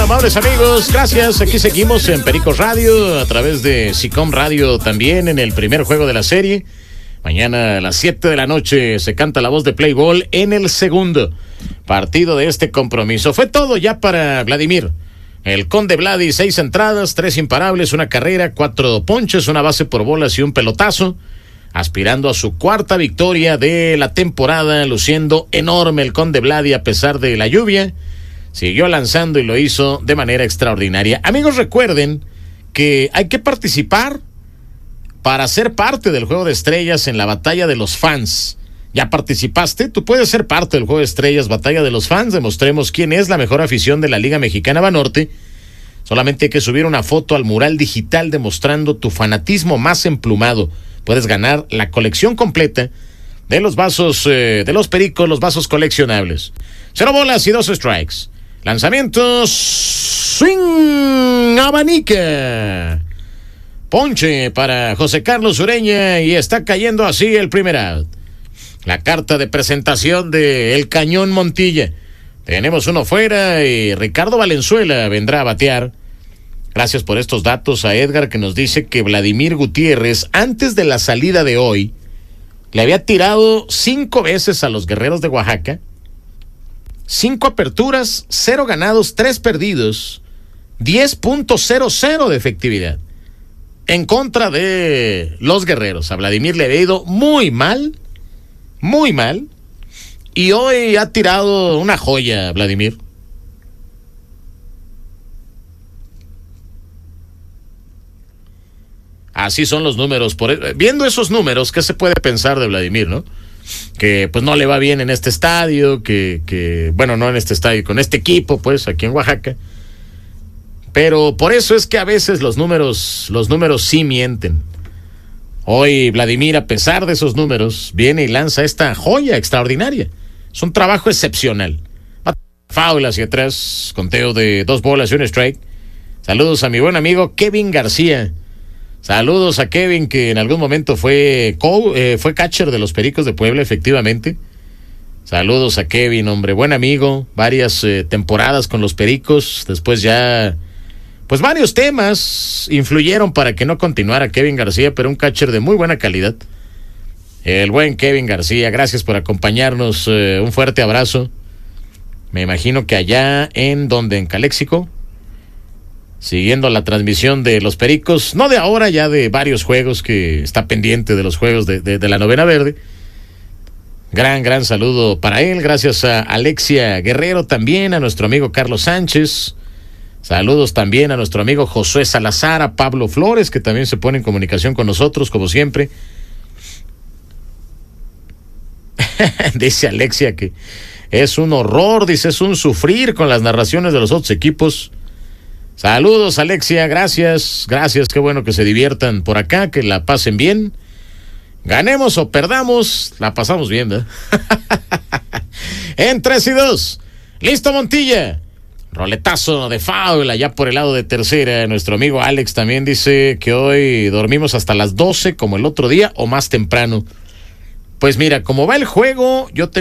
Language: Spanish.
amables amigos, gracias. Aquí seguimos en Perico Radio, a través de SICOM Radio también, en el primer juego de la serie. Mañana a las 7 de la noche se canta la voz de Play Ball en el segundo partido de este compromiso. Fue todo ya para Vladimir. El Conde Vladi, 6 entradas, 3 imparables, 1 carrera, 4 ponches, 1 base por bolas y 1 pelotazo. Aspirando a su 4ª victoria de la temporada, luciendo enorme el Conde Vladi a pesar de la lluvia. Siguió lanzando y lo hizo de manera extraordinaria. Amigos, recuerden que hay que participar para ser parte del Juego de Estrellas en la Batalla de los Fans. ¿Ya participaste? Tú puedes ser parte del Juego de Estrellas, Batalla de los Fans. Demostremos quién es la mejor afición de la Liga Mexicana Banorte. Solamente hay que subir una foto al mural digital demostrando tu fanatismo más emplumado. Puedes ganar la colección completa de los vasos de los Pericos, los vasos coleccionables. 0 bolas y 2 strikes. Lanzamientos. Swing. Abanica. Ponche para José Carlos Ureña y está cayendo así el primer out. La carta de presentación de El Cañón Montilla. Tenemos uno fuera y Ricardo Valenzuela vendrá a batear. Gracias por estos datos a Edgar, que nos dice que Vladimir Gutiérrez, antes de la salida de hoy, le había tirado 5 veces a los Guerreros de Oaxaca. 5 aperturas, 0 ganados, 3 perdidos, 10.00 de efectividad. En contra de los Guerreros. A Vladimir le había ido muy mal. Y hoy ha tirado una joya, Vladimir. Así son los números. Viendo esos números, ¿qué se puede pensar de Vladimir, no? Que pues no le va bien en este estadio, bueno, no en este estadio, con este equipo, pues, aquí en Oaxaca. Pero por eso es que a veces los números sí mienten. Hoy Vladimir, a pesar de esos números, viene y lanza esta joya extraordinaria. Es un trabajo excepcional. Foul hacia atrás, conteo de 2 bolas y 1 strike. Saludos a mi buen amigo Kevin García. Saludos a Kevin, que en algún momento fue catcher de los Pericos de Puebla, efectivamente. Saludos a Kevin, hombre, buen amigo, varias temporadas con los Pericos. Después ya, pues varios temas influyeron para que no continuara Kevin García, pero un catcher de muy buena calidad. El buen Kevin García, gracias por acompañarnos, un fuerte abrazo. Me imagino que allá en Caléxico, siguiendo la transmisión de los Pericos, no de ahora, ya de varios juegos, que está pendiente de los juegos de la novena verde. Gran saludo para él. Gracias a Alexia Guerrero también, a nuestro amigo Carlos Sánchez. Saludos también a nuestro amigo Josué Salazar, a Pablo Flores, que también se pone en comunicación con nosotros, como siempre. Dice Alexia que es un horror, dice, es un sufrir con las narraciones de los otros equipos. Saludos, Alexia, gracias, qué bueno que se diviertan por acá, que la pasen bien. Ganemos o perdamos, la pasamos bien, ¿verdad? En 3-2, listo Montilla. Roletazo de foul allá por el lado de tercera. Nuestro amigo Alex también dice que hoy dormimos hasta las 12 como el otro día o más temprano. Pues mira, como va el juego, yo